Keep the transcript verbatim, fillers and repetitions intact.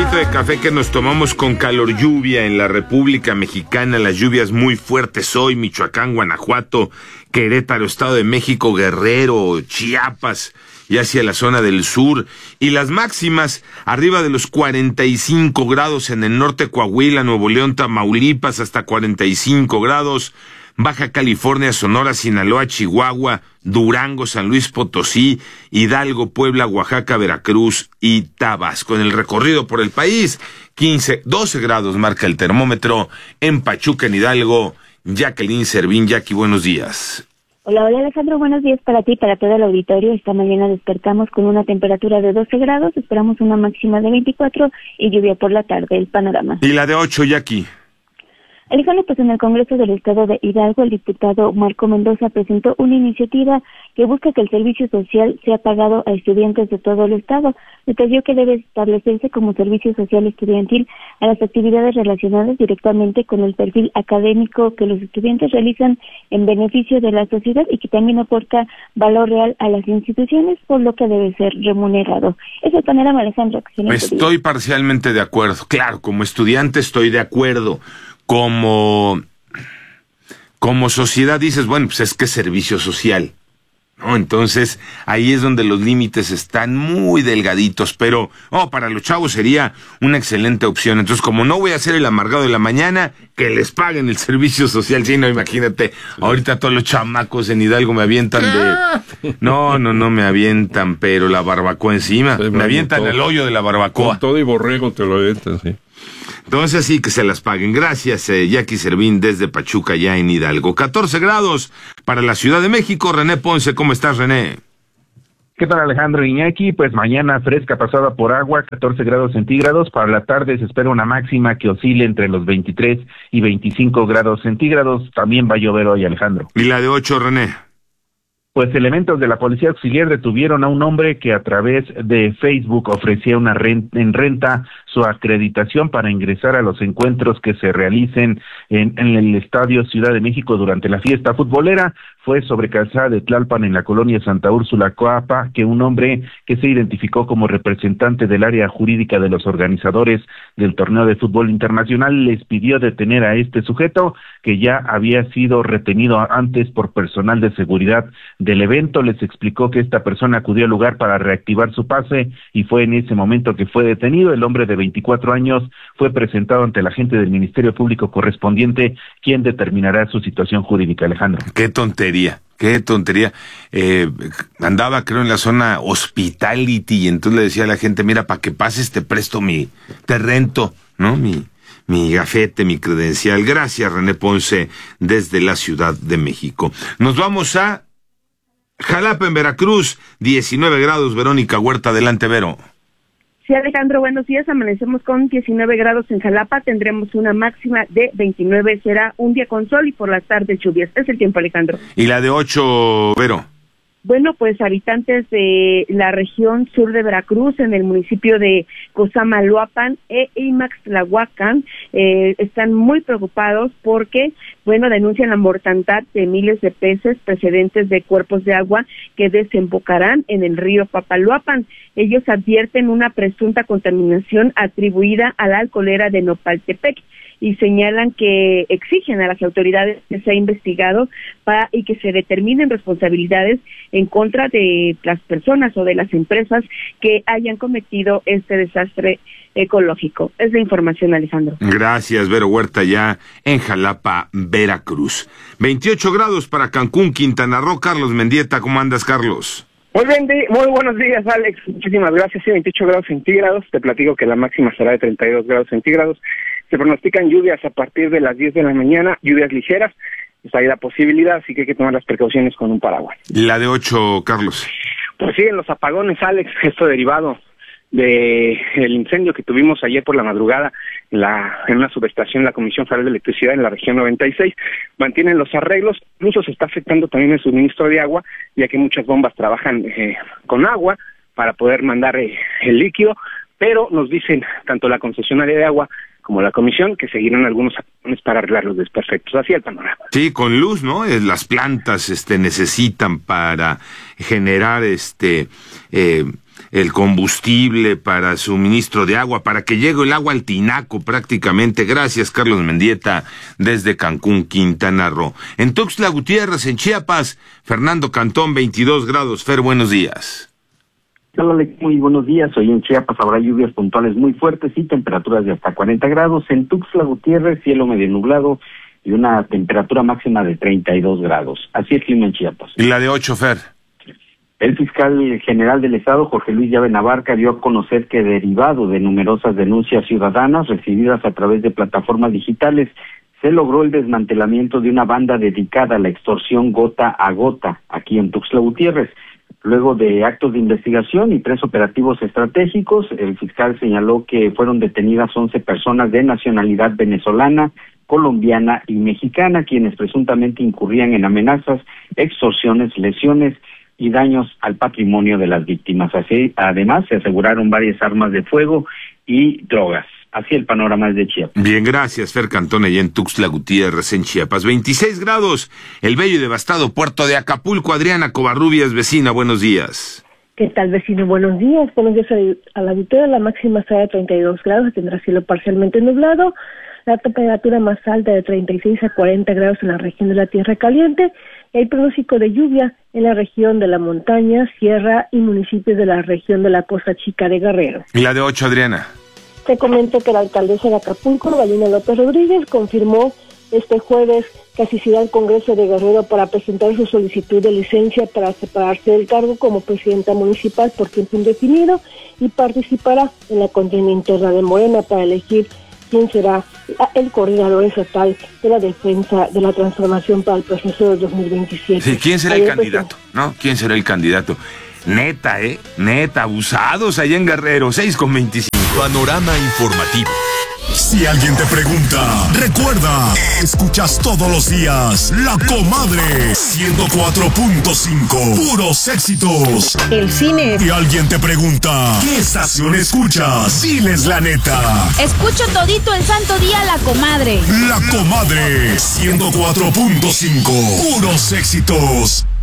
traguito de café que nos tomamos con calor lluvia en la República Mexicana, las lluvias muy fuertes hoy, Michoacán, Guanajuato, Querétaro, Estado de México, Guerrero, Chiapas y hacia la zona del sur, y las máximas arriba de los cuarenta y cinco grados en el norte, Coahuila, Nuevo León, Tamaulipas, hasta cuarenta y cinco grados, Baja California, Sonora, Sinaloa, Chihuahua, Durango, San Luis Potosí, Hidalgo, Puebla, Oaxaca, Veracruz y Tabasco. En el recorrido por el país, quince, doce grados marca el termómetro. En Pachuca, en Hidalgo, Jacqueline Servín. Jackie, buenos días. Hola, hola Alejandro, buenos días para ti y para todo el auditorio. Esta mañana despertamos con una temperatura de doce grados, esperamos una máxima de veinticuatro y lluvia por la tarde. El panorama. Y la de ocho, Jackie. Alejandro, pues en el Congreso del Estado de Hidalgo, el diputado Marco Mendoza presentó una iniciativa que busca que el servicio social sea pagado a estudiantes de todo el Estado. Detalló que debe establecerse como servicio social estudiantil a las actividades relacionadas directamente con el perfil académico que los estudiantes realizan en beneficio de la sociedad y que también aporta valor real a las instituciones, por lo que debe ser remunerado. Es el panorama, Alejandro. Estoy parcialmente de acuerdo. Claro, como estudiante estoy de acuerdo. Como, como sociedad dices, bueno, pues es que es servicio social, ¿no? Entonces, ahí es donde los límites están muy delgaditos, pero, oh, para los chavos sería una excelente opción. Entonces, como no voy a ser el amargado de la mañana, que les paguen el servicio social. Sí, no, imagínate, ahorita todos los chamacos en Hidalgo me avientan de... No, no, no me avientan, pero la barbacoa encima. Sí, me avientan todo, el hoyo de la barbacoa. Con todo y borrego te lo avientan, sí. Entonces sí, que se las paguen. Gracias, eh, Jackie Servín, desde Pachuca, ya en Hidalgo. catorce grados para la Ciudad de México. René Ponce, ¿cómo estás, René? ¿Qué tal, Alejandro Iñaki? Pues mañana fresca pasada por agua, catorce grados centígrados. Para la tarde se espera una máxima que oscile entre los veintitrés y veinticinco grados centígrados. También va a llover hoy, Alejandro. ¿Y la de ocho, René? Pues elementos de la Policía Auxiliar detuvieron a un hombre que a través de Facebook ofrecía una renta, en renta su acreditación para ingresar a los encuentros que se realicen en, en el Estadio Ciudad de México durante la fiesta futbolera. Fue sobre Calzada de Tlalpan, en la colonia Santa Úrsula, Coapa, que un hombre que se identificó como representante del área jurídica de los organizadores del torneo de fútbol internacional les pidió detener a este sujeto, que ya había sido retenido antes por personal de seguridad del evento. Les explicó que esta persona acudió al lugar para reactivar su pase y fue en ese momento que fue detenido. El hombre de veinticuatro años fue presentado ante el agente del Ministerio Público correspondiente, quien determinará su situación jurídica. Alejandro. Qué tontería. Qué tontería. Eh, andaba, creo, en la zona hospitality y entonces le decía a la gente, mira, para que pases te presto mi, te rento, ¿no? Mi, mi gafete, mi credencial. Gracias, René Ponce, desde la Ciudad de México. Nos vamos a Jalapa, en Veracruz, diecinueve grados. Verónica Huerta, adelante, Vero. Sí, Alejandro, buenos días. Amanecemos con diecinueve grados en Jalapa, tendremos una máxima de veintinueve, será un día con sol y por las tardes lluvias. Es el tiempo, Alejandro. ¿Y la de ocho, Vero? Bueno, pues habitantes de la región sur de Veracruz, en el municipio de Cosamaloapan e Imaxtlahuacan, eh, están muy preocupados porque, bueno, denuncian la mortandad de miles de peces procedentes de cuerpos de agua que desembocarán en el río Papaloapan. Ellos advierten una presunta contaminación atribuida a la alcoholera de Nopaltepec y señalan que exigen a las autoridades que sea investigado para, y que se determinen responsabilidades en contra de las personas o de las empresas que hayan cometido este desastre ecológico. Es la información, Alejandro. Gracias, Vero Huerta, ya en Jalapa, Veracruz. veintiocho grados para Cancún, Quintana Roo. Carlos Mendieta, ¿cómo andas, Carlos? Muy bien, muy buenos días, Alex. Muchísimas gracias. Sí, veintiocho grados centígrados. Te platico que la máxima será de treinta y dos grados centígrados. Se pronostican lluvias a partir de las diez de la mañana, lluvias ligeras. Pues hay la posibilidad, así que hay que tomar las precauciones con un paraguas. La de ocho, Carlos. Pues siguen los apagones, Alex, esto derivado de el incendio que tuvimos ayer por la madrugada en la en una subestación de la Comisión Federal de Electricidad en la región noventa y seis. Mantienen los arreglos, incluso se está afectando también el suministro de agua, ya que muchas bombas trabajan eh, con agua para poder mandar eh, el líquido, pero nos dicen tanto la concesionaria de agua como la comisión que seguirán algunos acciones para arreglar los desperfectos. Así el panorama. Sí, con luz, ¿no? Eh, las plantas este necesitan para generar este eh, el combustible, para suministro de agua, para que llegue el agua al tinaco prácticamente. Gracias, Carlos Mendieta, desde Cancún, Quintana Roo. En Tuxtla Gutiérrez, en Chiapas, Fernando Cantón, veintidós grados. Fer, buenos días. Hola, muy buenos días. Hoy en Chiapas habrá lluvias puntuales muy fuertes y temperaturas de hasta cuarenta grados. En Tuxtla Gutiérrez, cielo medio nublado y una temperatura máxima de treinta y dos grados. Así es el clima en Chiapas. ¿Y la de ocho, Fer? El fiscal general del Estado, Jorge Luis Llave Navarca, dio a conocer que derivado de numerosas denuncias ciudadanas recibidas a través de plataformas digitales, se logró el desmantelamiento de una banda dedicada a la extorsión gota a gota aquí en Tuxtla Gutiérrez. Luego de actos de investigación y tres operativos estratégicos, el fiscal señaló que fueron detenidas once personas de nacionalidad venezolana, colombiana y mexicana, quienes presuntamente incurrían en amenazas, extorsiones, lesiones y daños al patrimonio de las víctimas. Así, además, se aseguraron varias armas de fuego y drogas. Así el panorama es de Chiapas. Bien, gracias, Fer Cantón, allá en Tuxtla Gutiérrez, en Chiapas. veintiséis grados, el bello y devastado puerto de Acapulco. Adriana Covarrubias, vecina, buenos días. ¿Qué tal, vecino? Buenos días. Buenos días a la auditoría. La máxima será de treinta y dos grados, tendrá cielo parcialmente nublado. La temperatura más alta de treinta y seis a cuarenta grados en la región de la Tierra Caliente. El pronóstico de lluvia en la región de la montaña, sierra y municipios de la región de la Costa Chica de Guerrero. ¿Y la de ocho, Adriana? Te comento que la alcaldesa de Acapulco, Galina López Rodríguez, confirmó este jueves que asistirá al Congreso de Guerrero para presentar su solicitud de licencia para separarse del cargo como presidenta municipal por tiempo indefinido y participará en la contienda interna de Morena para elegir quién será el coordinador estatal de la defensa de la transformación para el proceso de dos mil veintisiete. Sí, ¿quién será Ayer el candidato? ¿No? ¿Quién será el candidato? Neta, ¿eh? Neta, abusados allá en Guerrero, seis con veinticinco. Panorama informativo. Si alguien te pregunta, recuerda, escuchas todos los días La Comadre ciento cuatro punto cinco, puros éxitos. El cine. Si alguien te pregunta, ¿qué estación escuchas? Diles la neta. Escucho todito el santo día La Comadre. La Comadre ciento cuatro punto cinco, puros éxitos.